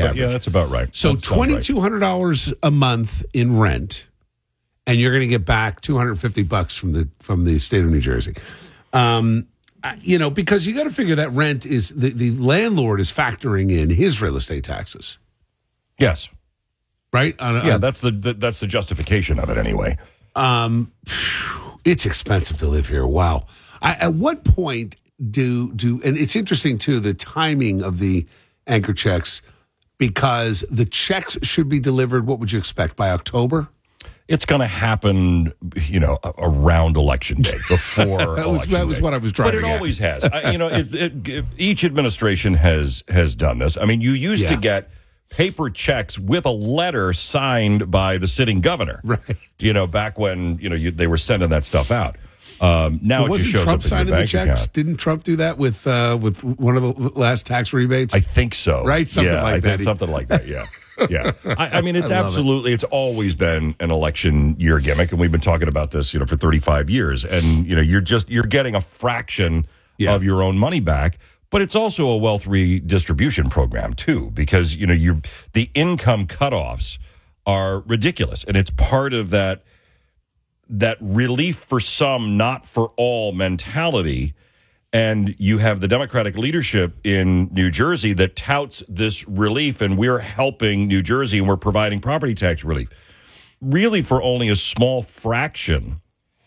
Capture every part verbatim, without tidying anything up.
average. Yeah, that's about right. So That sounds right. twenty-two hundred dollars a month in rent, and you're going to get back two hundred fifty bucks from the from the state of New Jersey. Um, I- you know, because you got to figure that rent is the, the landlord is factoring in his real estate taxes, Yes. right? On, Yeah, on- that's the, the that's the justification of it anyway. Um, phew, it's expensive to live here. Wow. I, at what point do do and it's interesting too the timing of the anchor checks, because the checks should be delivered. What would you expect by October? It's going to happen, you know, a- around election day, before That was- election that was day. what I was But driving it at. always has. I, you know, it, it, it- each administration has has done this. I mean, you used to Yeah. get paper checks with a letter signed by the sitting governor. Right. You know, back when, you know, you, they were sending that stuff out. Um, now Well, it wasn't just shows Trump up in signing your the bank checks? account. Didn't Trump do that with uh, with one of the last tax rebates? I think so. Right? Something yeah, like I that. Think something like that, yeah. Yeah. I, I mean, it's I love it. absolutely, it's always been an election year gimmick, and we've been talking about this, you know, for thirty-five years. And, you know, you're just, you're getting a fraction Yeah. of your own money back. But it's also a wealth redistribution program, too, because, you know, you the income cutoffs are ridiculous. And it's part of that that relief for some, not for all mentality. And you have the Democratic leadership in New Jersey that touts this relief, and we're helping New Jersey and we're providing property tax relief, really for only a small fraction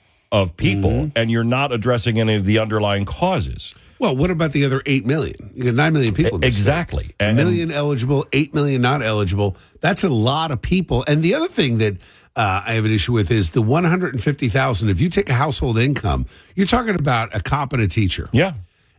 of people, Mm-hmm. and you're not addressing any of the underlying causes. Well, what about the other eight million? You got nine million people. In this Exactly. state. A And- million eligible, eight million not eligible. That's a lot of people. And the other thing that uh, I have an issue with is the one hundred fifty thousand. If you take a household income, you're talking about a cop and a teacher. Yeah.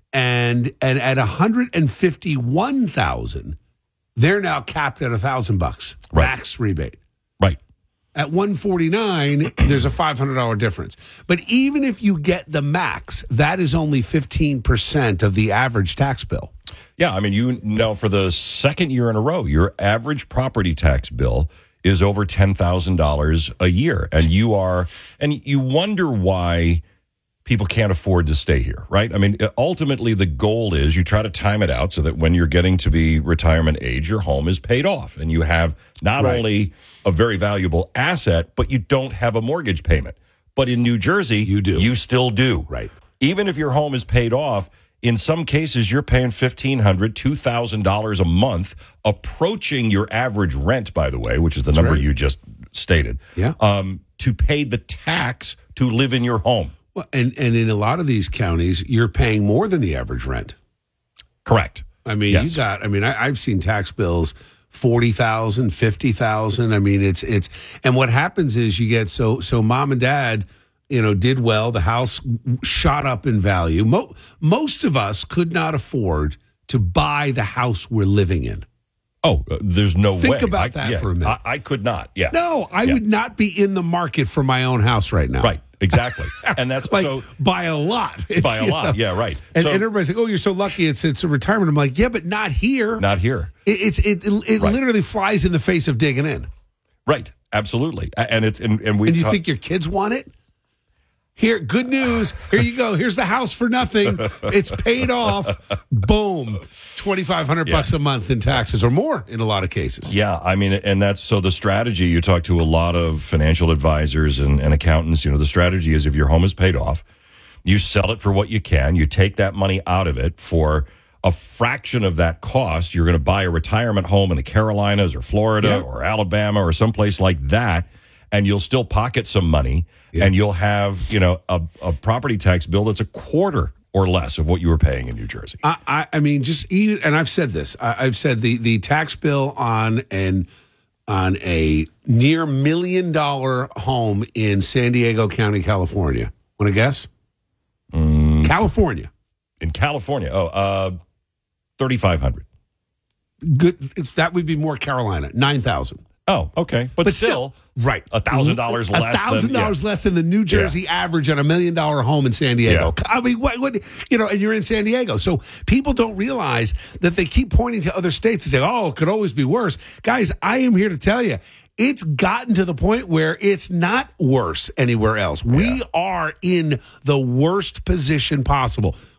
And and at one hundred fifty-one thousand, they're now capped at a thousand bucks Right. max rebate. Right. At one forty-nine, there's a five hundred dollars difference. But even if you get the max, that is only fifteen percent of the average tax bill. Yeah, I mean, you know, for the second year in a row, your average property tax bill is over ten thousand dollars a year. And you are, and you wonder why people can't afford to stay here, right? I mean, ultimately, the goal is you try to time it out so that when you're getting to be retirement age, your home is paid off and you have not Right. only a very valuable asset, but you don't have a mortgage payment. But in New Jersey, You do. You still do. Right. Even if your home is paid off, in some cases, you're paying fifteen hundred dollars, two thousand dollars a month, approaching your average rent, by the way, which is the number right. you just stated, Yeah. um, to pay the tax to live in your home. Well, and, and in a lot of these counties, you're paying more than the average rent. Correct. I mean, Yes. you got, I mean, I, I've seen tax bills forty thousand, fifty thousand. I mean, it's, it's, and what happens is you get, so, so mom and dad, you know, did well. The house shot up in value. Mo- most of us could not afford to buy the house we're living in. Oh, uh, there's no way. Think about I- that yeah, for a minute. I, I could not. Yeah. No, I Yeah. would not be in the market for my own house right now. Right. Exactly. And that's Like so by a lot. It's, by a you lot. know, Yeah. Right. And, so, and everybody's like, "Oh, you're so lucky! It's it's a retirement." I'm like, "Yeah, but not here. not here. It, it's it it Right. literally flies in the face of digging in." Right. Absolutely. A- And it's and, and we And you think your kids want it? Here, good news. Here you go. Here's the house for nothing. It's paid off. Boom. twenty-five hundred Yeah. bucks a month in taxes or more in a lot of cases. Yeah, I mean, and that's so the strategy. You talk to a lot of financial advisors and, and accountants. You know, the strategy is if your home is paid off, you sell it for what you can. You take that money out of it for a fraction of that cost. You're going to buy a retirement home in the Carolinas or Florida Yeah. or Alabama or someplace like that, and you'll still pocket some money, Yeah. and you'll have, you know, a, a property tax bill that's a quarter or less of what you were paying in New Jersey. I, I, I mean, just even, and I've said this. I, I've said the the tax bill on an on a near million dollar home in San Diego County, California. Want to guess? Mm. California. In California, oh, uh, thirty-five hundred. Good. That would be more Carolina. Nine thousand. Oh, okay, but, But still, still, right, a thousand dollars A less. thousand than- dollars less than the New Jersey average on a million dollar home in San Diego. Yeah. I mean, what, what, you know, and you're in San Diego, so people don't realize that they keep pointing to other states and say, "Oh, it could always be worse." Guys, I am here to tell you, it's gotten to the point where it's not worse anywhere else. We Yeah. are in the worst position possible.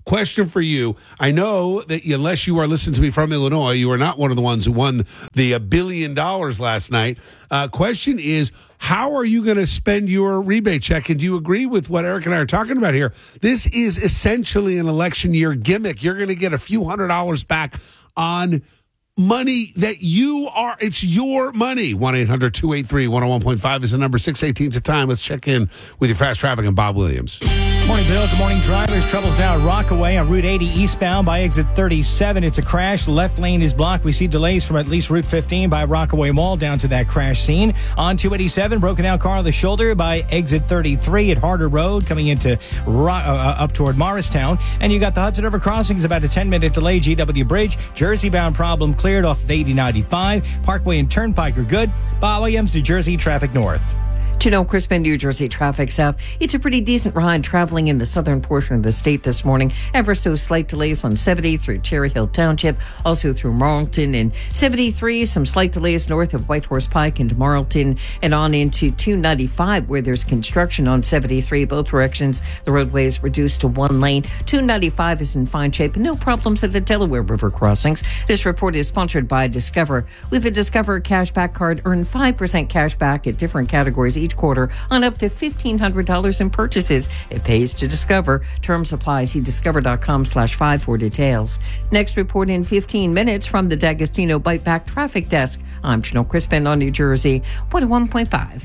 question for you. I know that you, unless you are listening to me from Illinois, you are not one of the ones who won the a billion dollars last night. Uh, question is, how are you going to spend your rebate check? And do you agree with what Eric and I are talking about here? This is essentially an election year gimmick. You're going to get a few hundred dollars back on money that you are, it's your money. one eight hundred two eight three one oh one point five is the number. six eighteen is the time. Let's check in with your fast traffic and Bob Williams. Morning, Bill. Good morning, drivers. Troubles now at Rockaway on Route eighty eastbound by exit thirty-seven. It's a crash. The left lane is blocked. We see delays from at least Route fifteen by Rockaway Mall down to that crash scene. On two eighty-seven, broken out car on the shoulder by exit thirty-three at Harder Road coming into Ro- uh, up toward Morristown. And you got the Hudson River crossing is about a ten-minute delay. G W Bridge, Jersey-bound problem cleared off of eighty ninety-five. Parkway and Turnpike are good. Bob Williams, New Jersey, traffic north. Janelle Crispin, New Jersey traffic south. It's a pretty decent ride traveling in the southern portion of the state this morning. Ever so slight delays on seventy through Cherry Hill Township, also through Marlton, and seventy-three, some slight delays north of Whitehorse Pike into Marlton and on into two ninety-five where there's construction on seventy-three. Both directions, the roadway is reduced to one lane. two ninety-five is in fine shape and no problems at the Delaware River crossings. This report is sponsored by Discover. With a Discover cashback card, earn five percent cash back at different categories each quarter on up to fifteen hundred dollars in purchases. It pays to Discover. Terms apply. See discover.com slash five for details. Next report in fifteen minutes from the D'Agostino Bite Back Traffic Desk. I'm Janelle Crispin on New Jersey, one oh one point five.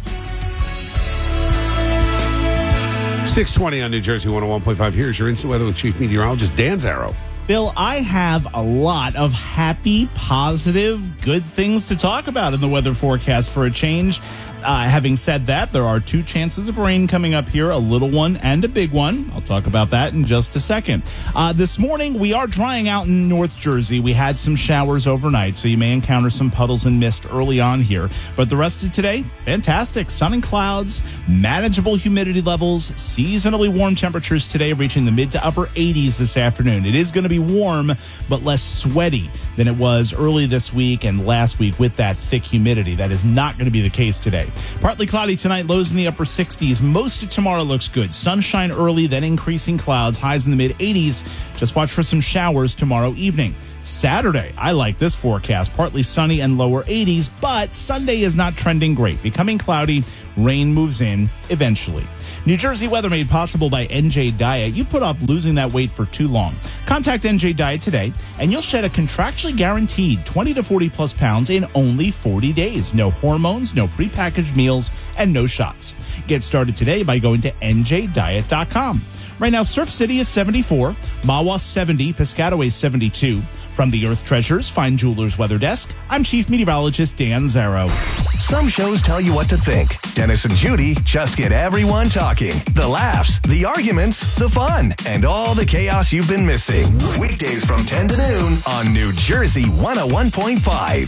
six twenty on New Jersey one oh one point five. Here's your instant weather with Chief Meteorologist Dan Zarrow. Bill, I have a lot of happy, positive, good things to talk about in the weather forecast for a change. Uh, having said that, there are two chances of rain coming up here, a little one and a big one. I'll talk about that in just a second. Uh, this morning, we are drying out in North Jersey. We had some showers overnight, so you may encounter some puddles and mist early on here. But the rest of today, fantastic. Sun and clouds, manageable humidity levels, seasonally warm temperatures today reaching the mid to upper eighties this afternoon. It is going to be warm, but less sweaty than it was early this week and last week with that thick humidity. That is not going to be the case today. Partly cloudy tonight, lows in the upper sixties. Most of tomorrow looks good. Sunshine early, then increasing clouds, highs in the mid eighties. Just watch for some showers tomorrow evening. Saturday, I like this forecast. Partly sunny and lower eighties, but Sunday is not trending great. Becoming cloudy, rain moves in eventually. New Jersey weather made possible by N J Diet. You put off losing that weight for too long. Contact N J Diet today, and you'll shed a contractually guaranteed twenty to forty plus pounds in only forty days. No hormones, no prepackaged meals, and no shots. Get started today by going to N J diet dot com. Right now, Surf City is seventy-four, Mahwah seventy, Piscataway seventy-two. From the Earth Treasures Fine Jewelers Weather Desk, I'm Chief Meteorologist Dan Zarrow. Some shows tell you what to think. Dennis and Judy just get everyone talking. The laughs, the arguments, the fun, and all the chaos you've been missing. Weekdays from ten to noon on New Jersey one oh one point five.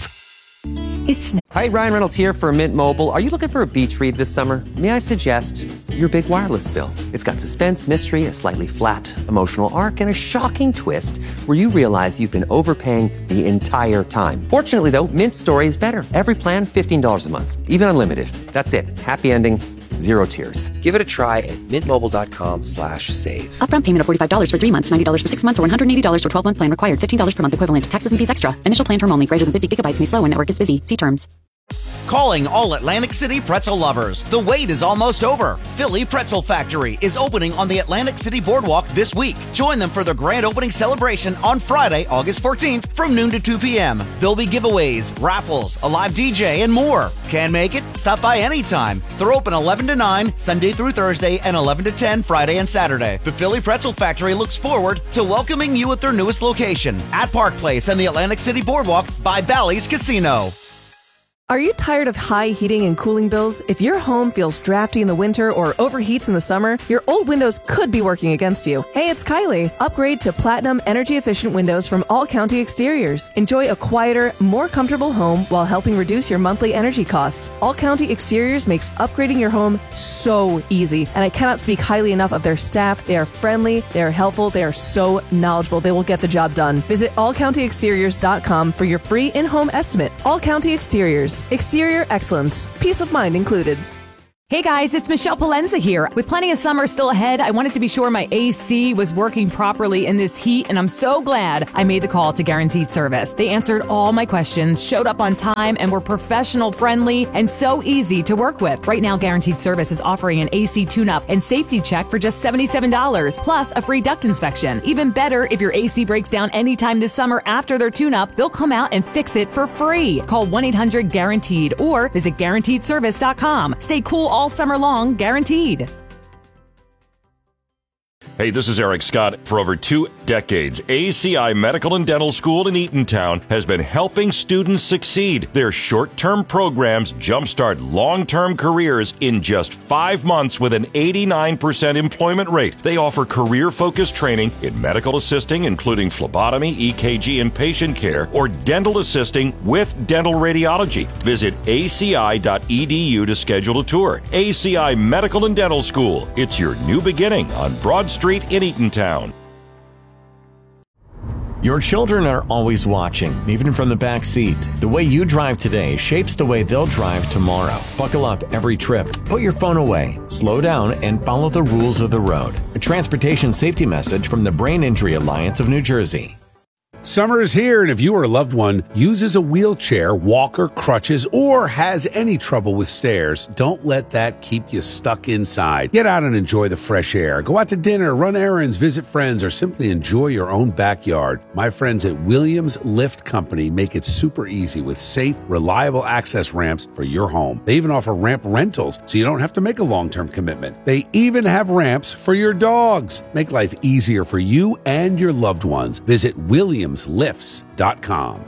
It's Hi, Ryan Reynolds here for Mint Mobile. Are you looking for a beach read this summer? May I suggest your big wireless bill? It's got suspense, mystery, a slightly flat emotional arc, and a shocking twist where you realize you've been overpaying the entire time. Fortunately, though, Mint's story is better. Every plan, fifteen dollars a month, even unlimited. That's it. Happy ending. Zero tears. Give it a try at mintmobile.com slash save. Upfront payment of forty-five dollars for three months, ninety dollars for six months, or one hundred eighty dollars for twelve-month plan required. fifteen dollars per month equivalent. Taxes and fees extra. Initial plan term only. Greater than fifty gigabytes may slow when network is busy. See terms. Calling all Atlantic City pretzel lovers. The wait is almost over. Philly Pretzel Factory is opening on the Atlantic City Boardwalk this week. Join them for their grand opening celebration on Friday, August fourteenth from noon to two p.m. There'll be giveaways, raffles, a live D J, and more. Can't make it? Stop by anytime. They're open eleven to nine, Sunday through Thursday, and eleven to ten, Friday and Saturday. The Philly Pretzel Factory looks forward to welcoming you at their newest location at Park Place and the Atlantic City Boardwalk by Bally's Casino. Are you tired of high heating and cooling bills? If your home feels drafty in the winter or overheats in the summer, your old windows could be working against you. Hey, it's Kylie. Upgrade to Platinum energy-efficient windows from All County Exteriors. Enjoy a quieter, more comfortable home while helping reduce your monthly energy costs. All County Exteriors makes upgrading your home so easy, and I cannot speak highly enough of their staff. They are friendly, they are helpful, they are so knowledgeable. They will get the job done. Visit all county exteriors dot com for your free in-home estimate. All County Exteriors. Exterior excellence. Peace of mind included. Hey guys, it's Michelle Palenza here. With plenty of summer still ahead, I wanted to be sure my A C was working properly in this heat, and I'm so glad I made the call to Guaranteed Service. They answered all my questions, showed up on time, and were professional friendly and so easy to work with. Right now, Guaranteed Service is offering an A C tune-up and safety check for just seventy-seven dollars, plus a free duct inspection. Even better, if your A C breaks down anytime this summer after their tune-up, they'll come out and fix it for free. Call one eight hundred guaranteed or visit guaranteed service dot com. Stay cool all summer long, guaranteed. Hey, this is Eric Scott. For over two decades, A C I Medical and Dental School in Eatontown has been helping students succeed. Their short-term programs jumpstart long-term careers in just five months with an eighty-nine percent employment rate. They offer career-focused training in medical assisting, including phlebotomy, E K G, and patient care, or dental assisting with dental radiology. Visit A C I dot E D U to schedule a tour. A C I Medical and Dental School. It's your new beginning on Broad Street in Eatontown. Your children are always watching, even from the back seat. The way you drive today shapes the way they'll drive tomorrow. Buckle up every trip. Put your phone away. Slow down and follow the rules of the road. A transportation safety message from the Brain Injury Alliance of New Jersey. Summer is here, and if you or a loved one uses a wheelchair, walker, crutches, or has any trouble with stairs, don't let that keep you stuck inside. Get out and enjoy the fresh air. Go out to dinner, run errands, visit friends, or simply enjoy your own backyard. My friends at Williams Lift Company make it super easy with safe, reliable access ramps for your home. They even offer ramp rentals, so you don't have to make a long-term commitment. They even have ramps for your dogs. Make life easier for you and your loved ones. Visit Williams Lifts dot com.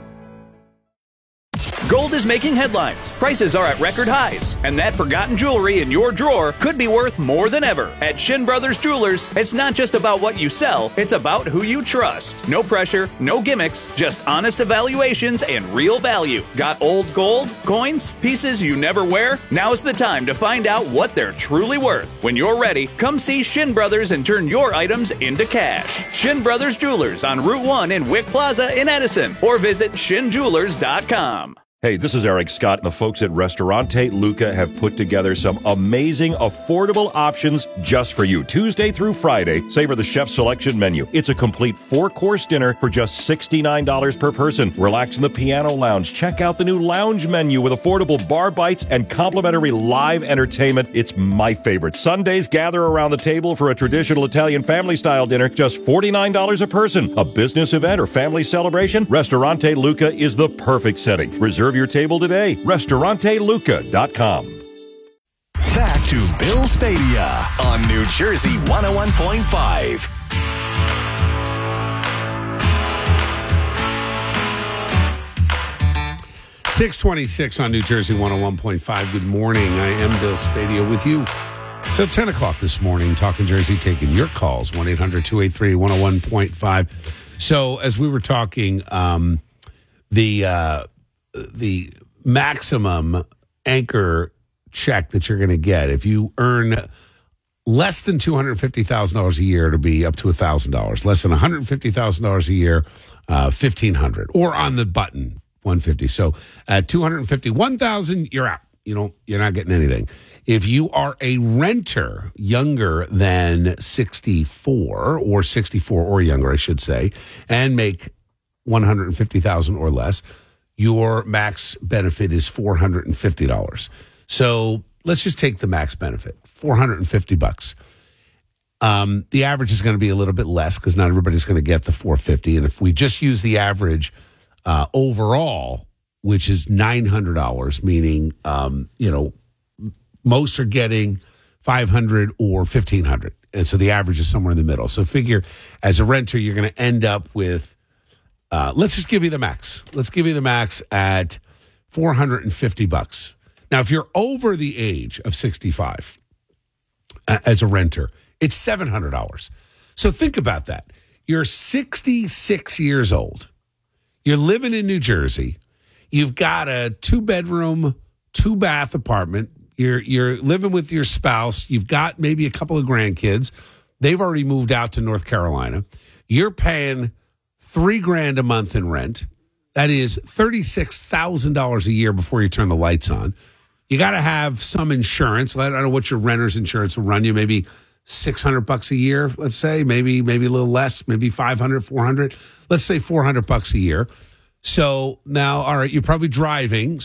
Gold is making headlines. Prices are at record highs, and that forgotten jewelry in your drawer could be worth more than ever. At Shin Brothers Jewelers, it's not just about what you sell, it's about who you trust. No pressure, no gimmicks, just honest evaluations and real value. Got old gold, coins, pieces you never wear? Now's the time to find out what they're truly worth. When you're ready, come see Shin Brothers and turn your items into cash. Shin Brothers Jewelers on Route one in Wick Plaza in Edison, or visit shin jewelers dot com. Hey, this is Eric Scott. The folks at Ristorante Luca have put together some amazing, affordable options just for you. Tuesday through Friday, savor the chef's selection menu. It's a complete four-course dinner for just sixty-nine dollars per person. Relax in the piano lounge. Check out the new lounge menu with affordable bar bites and complimentary live entertainment. It's my favorite. Sundays, gather around the table for a traditional Italian family-style dinner, just forty-nine dollars a person. A business event or family celebration? Ristorante Luca is the perfect setting. Reserve your table today. Ristorante Luca dot com. Back to Bill Spadia on New Jersey one oh one point five. six twenty-six on New Jersey one oh one point five. Good morning. I am Bill Spadia with you till ten o'clock this morning, talking Jersey, taking your calls, one eight hundred two eight three one oh one point five. So as we were talking, um, the... Uh, the maximum anchor check that you're going to get, if you earn less than two hundred fifty thousand dollars a year, it'll be up to one thousand dollars. Less than one hundred fifty thousand dollars a year, uh, fifteen hundred dollars. Or on the button, one hundred fifty thousand dollars. So at two hundred fifty-one thousand dollars, you're out. You know, you're not getting anything. If you are a renter younger than sixty-four, or sixty-four or younger, I should say, and make one hundred fifty thousand dollars or less, your max benefit is four hundred fifty dollars. So let's just take the max benefit, four hundred fifty bucks. Um, the average is going to be a little bit less because not everybody's going to get the four hundred fifty. And if we just use the average uh, overall, which is nine hundred dollars, meaning, um, you know, most are getting five hundred or fifteen hundred. And so the average is somewhere in the middle. So figure as a renter, you're going to end up with, Uh, let's just give you the max. Let's give you the max at four hundred fifty bucks. Now, if you're over the age of sixty-five uh, as a renter, it's seven hundred dollars. So think about that. You're sixty-six years old. You're living in New Jersey. You've got a two-bedroom, two-bath apartment. You're you're living with your spouse. You've got maybe a couple of grandkids. They've already moved out to North Carolina. You're paying three grand a month in rent. That is thirty-six thousand dollars a year before you turn the lights on. you got to have some insurance. I don't know what your renter's insurance will run you. Maybe six hundred bucks a year, let's say. Maybe maybe a little less, maybe five hundred, four hundred. Let's say four hundred bucks a year. So now, all right, you're probably driving.